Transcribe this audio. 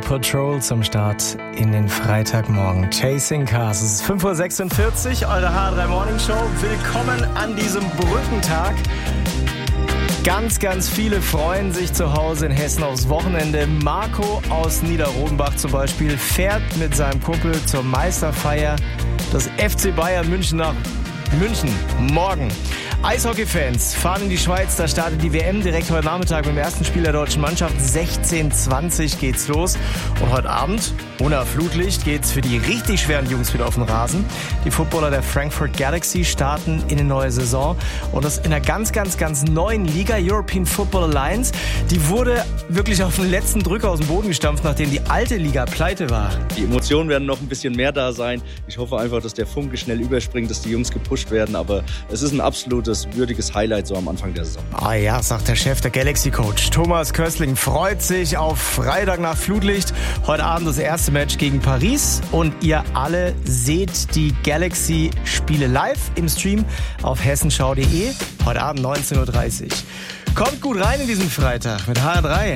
Patrol zum Start in den Freitagmorgen. Chasing Cars. Es ist 5.46 Uhr, eure H3 Morning Show. Willkommen an diesem Brückentag. Ganz, ganz viele freuen sich zu Hause in Hessen aufs Wochenende. Marco aus Niederrodenbach zum Beispiel fährt mit seinem Kumpel zur Meisterfeier des FC Bayern München nach München. Morgen. Eishockey-Fans fahren in die Schweiz, da startet die WM direkt heute Nachmittag mit dem ersten Spiel der deutschen Mannschaft. 16:20 geht's los. Und heute Abend, ohne Flutlicht, geht's für die richtig schweren Jungs wieder auf den Rasen. Die Footballer der Frankfurt Galaxy starten in eine neue Saison. Und das in einer ganz, ganz, ganz neuen Liga, European Football Alliance. Die wurde wirklich auf den letzten Drücker aus dem Boden gestampft, nachdem die alte Liga pleite war. Die Emotionen werden noch ein bisschen mehr da sein. Ich hoffe einfach, dass der Funke schnell überspringt, dass die Jungs gepusht werden. Aber es ist ein absolutes würdiges Highlight so am Anfang der Saison. Ah ja, sagt der Chef, der Galaxy-Coach Thomas Köstling freut sich auf Freitag nach Flutlicht. Heute Abend das erste Match gegen Paris. Und ihr alle seht die Galaxy-Spiele live im Stream auf hessenschau.de. Heute Abend 19:30 Uhr. Kommt gut rein in diesen Freitag mit HR3.